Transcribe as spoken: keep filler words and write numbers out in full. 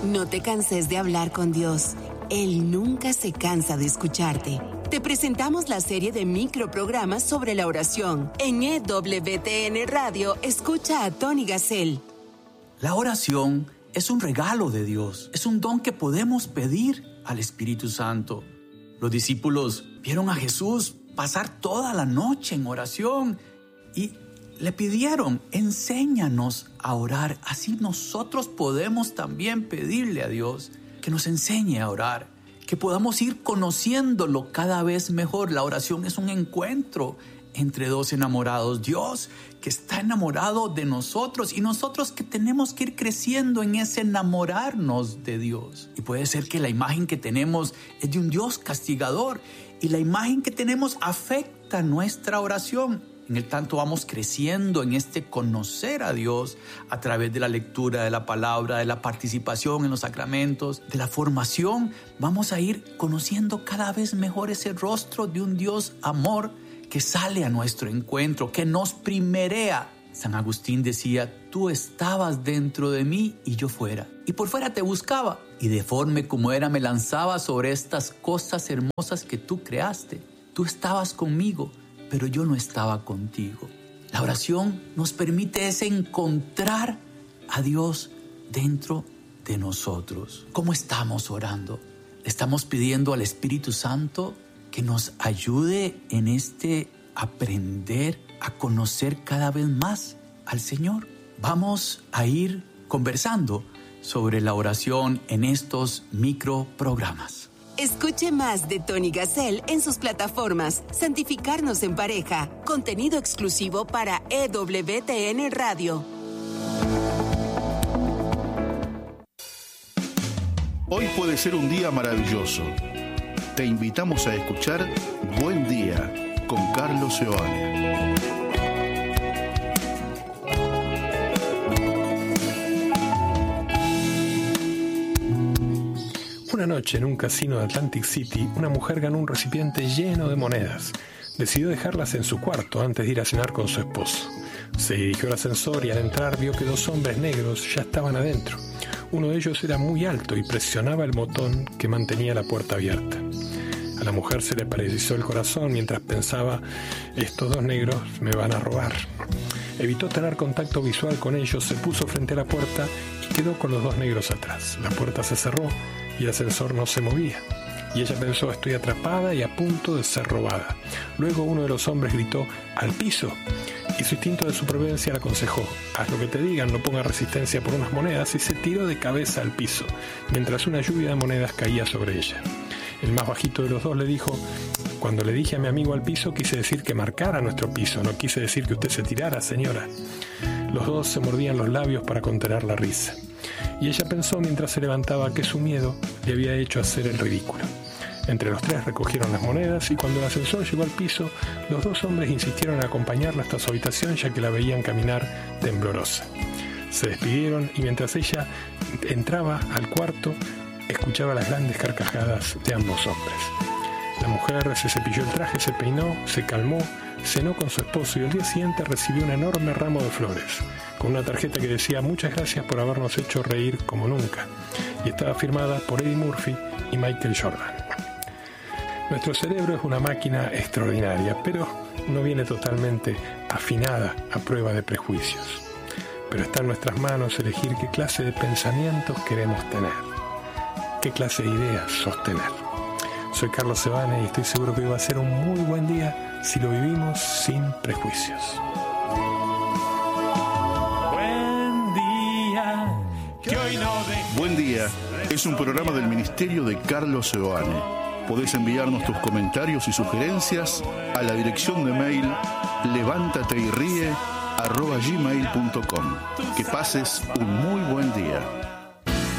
No te canses de hablar con Dios. Él nunca se cansa de escucharte. Te presentamos la serie de microprogramas sobre la oración. En E W T N Radio, escucha a Tony Gassel. La oración es un regalo de Dios. Es un don que podemos pedir al Espíritu Santo. Los discípulos vieron a Jesús pasar toda la noche en oración y le pidieron, enséñanos a orar. Así nosotros podemos también pedirle a Dios que nos enseñe a orar, que podamos ir conociéndolo cada vez mejor. La oración es un encuentro entre dos enamorados. Dios que está enamorado de nosotros y nosotros que tenemos que ir creciendo en ese enamorarnos de Dios. Y puede ser que la imagen que tenemos es de un Dios castigador y la imagen que tenemos afecta nuestra oración. En el tanto vamos creciendo en este conocer a Dios a través de la lectura de la palabra, de la participación en los sacramentos, de la formación. Vamos a ir conociendo cada vez mejor ese rostro de un Dios amor que sale a nuestro encuentro, que nos primerea. San Agustín decía, tú estabas dentro de mí y yo fuera. Y por fuera te buscaba. Y deforme como era me lanzaba sobre estas cosas hermosas que tú creaste. Tú estabas conmigo, pero yo no estaba contigo. La oración nos permite ese encontrar a Dios dentro de nosotros. ¿Cómo estamos orando? ¿Estamos pidiendo al Espíritu Santo que nos ayude en este aprender a conocer cada vez más al Señor? Vamos a ir conversando sobre la oración en estos microprogramas. Escuche más de Tony Gassel en sus plataformas Santificarnos en Pareja, contenido exclusivo para E W T N Radio. Hoy puede ser un día maravilloso. Te invitamos a escuchar Buen Día con Carlos Seoane. Una noche en un casino de Atlantic City, una mujer ganó un recipiente lleno de monedas. Decidió dejarlas en su cuarto antes de ir a cenar con su esposo. Se dirigió al ascensor y al entrar vio que dos hombres negros ya estaban adentro. Uno de ellos era muy alto y presionaba el botón que mantenía la puerta abierta. A la mujer se le paralizó el corazón mientras pensaba, estos dos negros me van a robar. Evitó tener contacto visual con ellos, se puso frente a la puerta y quedó con los dos negros atrás. La puerta se cerró y el ascensor no se movía. Y ella pensó, estoy atrapada y a punto de ser robada. Luego uno de los hombres gritó, ¡al piso! Y su instinto de supervivencia le aconsejó, haz lo que te digan, no pongas resistencia por unas monedas, y se tiró de cabeza al piso, mientras una lluvia de monedas caía sobre ella. El más bajito de los dos le dijo, cuando le dije a mi amigo al piso, quise decir que marcara nuestro piso, no quise decir que usted se tirara, señora. Los dos se mordían los labios para contener la risa. Y ella pensó mientras se levantaba que su miedo le había hecho hacer el ridículo. Entre los tres recogieron las monedas y cuando el ascensor llegó al piso, los dos hombres insistieron en acompañarla hasta su habitación ya que la veían caminar temblorosa. Se despidieron y mientras ella entraba al cuarto, escuchaba las grandes carcajadas de ambos hombres. La mujer se cepilló el traje, se peinó, se calmó, cenó con su esposo y al día siguiente recibió un enorme ramo de flores, con una tarjeta que decía muchas gracias por habernos hecho reír como nunca, y estaba firmada por Eddie Murphy y Michael Jordan. Nuestro cerebro es una máquina extraordinaria, pero no viene totalmente afinada a prueba de prejuicios. Pero está en nuestras manos elegir qué clase de pensamientos queremos tener, qué clase de ideas sostener. Soy Carlos Seoane y estoy seguro que hoy va a ser un muy buen día si lo vivimos sin prejuicios. Buen día, que hoy no dejes. Buen Día es un programa del Ministerio de Carlos Seoane. Podés enviarnos tus comentarios y sugerencias a la dirección de mail levántateyríe arroba gmail punto com. Que pases un muy buen día.